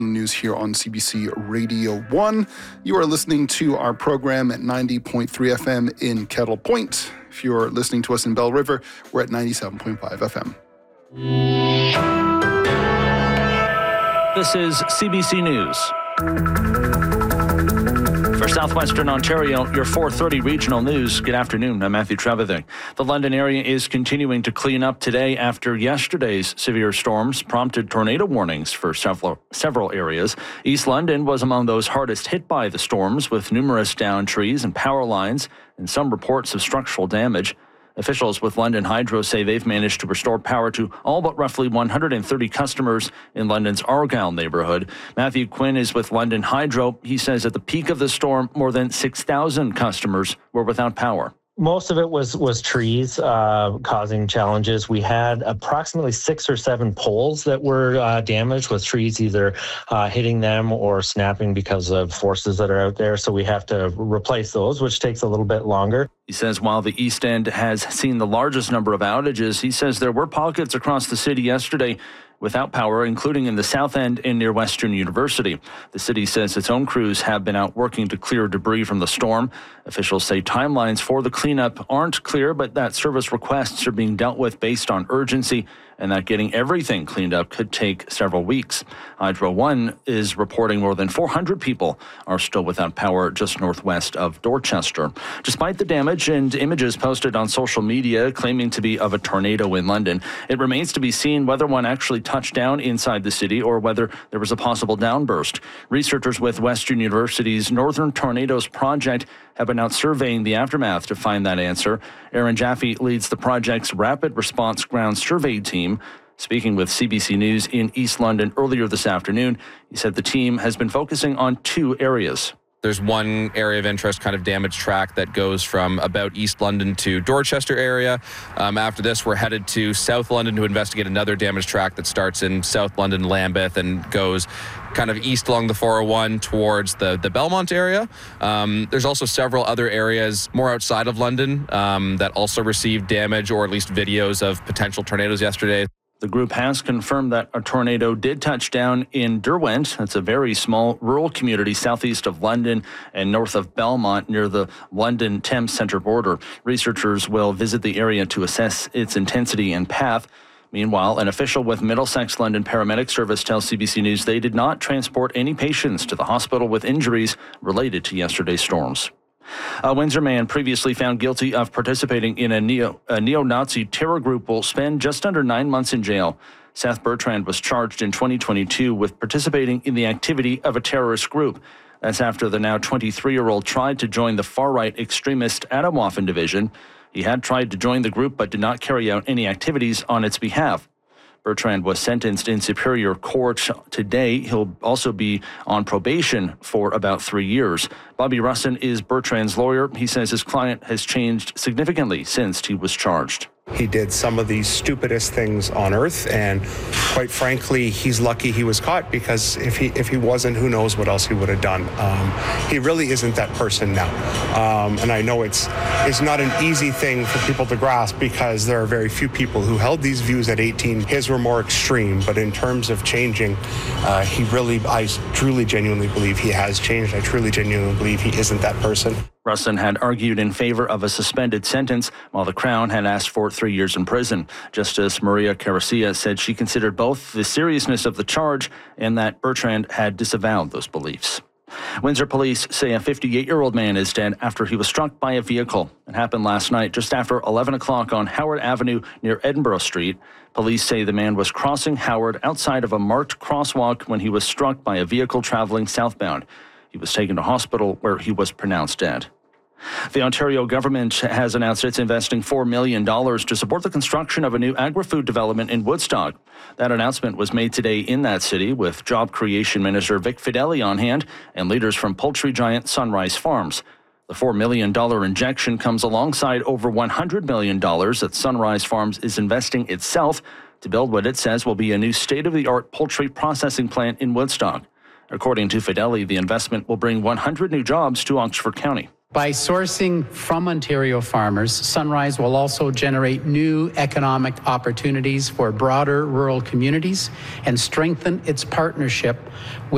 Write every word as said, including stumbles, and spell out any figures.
News here on C B C Radio one. You are listening to our program at ninety point three F M in Kettle Point. If you're listening to us in Bell River, we're at ninety-seven point five F M. This is C B C News. For Southwestern Ontario, your four thirty regional news. Good afternoon. I'm Matthew Trevething. The London area is continuing to clean up today after yesterday's severe storms prompted tornado warnings for several several areas. East London was among those hardest hit by the storms, with numerous downed trees and power lines and some reports of structural damage. Officials with London Hydro say they've managed to restore power to all but roughly one hundred thirty customers in London's Argyle neighborhood. Matthew Quinn is with London Hydro. He says at the peak of the storm, more than six thousand customers were without power. Most of it was was trees uh, causing challenges. We had approximately six or seven poles that were uh, damaged, with trees either uh, hitting them or snapping because of forces that are out there. So we have to replace those, which takes a little bit longer. He says while the East End has seen the largest number of outages, he says there were pockets across the city yesterday without power, including in the South End and near Western University. The city says its own crews have been out working to clear debris from the storm. Officials say timelines for the cleanup aren't clear, but that service requests are being dealt with based on urgency, and that getting everything cleaned up could take several weeks. Hydro One is reporting more than four hundred people are still without power just northwest of Dorchester. Despite the damage and images posted on social media claiming to be of a tornado in London, it remains to be seen whether one actually touched down inside the city or whether there was a possible downburst. Researchers with Western University's Northern Tornadoes Project have been out surveying the aftermath to find that answer. Aaron Jaffe leads the project's Rapid Response Ground Survey team. Speaking with C B C News in East London earlier this afternoon, he said the team has been focusing on two areas. There's one area of interest, kind of damage track, that goes from about East London to Dorchester area. Um, after this, we're headed to South London to investigate another damage track that starts in South London, Lambeth, and goes kind of east along the four oh one towards the, the Belmont area. Um, there's also several other areas more outside of London um, that also received damage, or at least videos of potential tornadoes yesterday. The group has confirmed that a tornado did touch down in Derwent. That's a very small rural community southeast of London and north of Belmont near the London Thames Centre border. Researchers will visit the area to assess its intensity and path. Meanwhile, an official with Middlesex London Paramedic Service tells C B C News they did not transport any patients to the hospital with injuries related to yesterday's storms. A Windsor man previously found guilty of participating in a, neo, a neo-Nazi terror group will spend just under nine months in jail. Seth Bertrand was charged in twenty twenty-two with participating in the activity of a terrorist group. That's after the now twenty-three-year-old tried to join the far-right extremist Atomwaffen division. He had tried to join the group but did not carry out any activities on its behalf. Bertrand was sentenced in Superior Court today. He'll also be on probation for about three years. Bobby Russin is Bertrand's lawyer. He says his client has changed significantly since he was charged. He did some of the stupidest things on earth, and quite frankly, he's lucky he was caught, because if he if he wasn't, who knows what else he would have done. Um, he really isn't that person now. Um, and I know it's it's not an easy thing for people to grasp, because there are very few people who held these views at eighteen. His were more extreme, but in terms of changing, uh, he really, I truly genuinely believe he has changed. I truly genuinely believe he isn't that person. Russin had argued in favor of a suspended sentence, while the Crown had asked for three years in prison. Justice Maria Caracia said she considered both the seriousness of the charge and that Bertrand had disavowed those beliefs. Windsor police say a fifty-eight-year-old man is dead after he was struck by a vehicle. It happened last night just after eleven o'clock on Howard Avenue near Edinburgh Street. Police say the man was crossing Howard outside of a marked crosswalk when he was struck by a vehicle traveling southbound. He was taken to hospital where he was pronounced dead. The Ontario government has announced it's investing four million dollars to support the construction of a new agri-food development in Woodstock. That announcement was made today in that city, with Job Creation Minister Vic Fedeli on hand and leaders from poultry giant Sunrise Farms. The four million dollars injection comes alongside over one hundred million dollars that Sunrise Farms is investing itself to build what it says will be a new state-of-the-art poultry processing plant in Woodstock. According to Fedeli, the investment will bring one hundred new jobs to Oxford County. By sourcing from Ontario farmers, Sunrise will also generate new economic opportunities for broader rural communities and strengthen its partnership with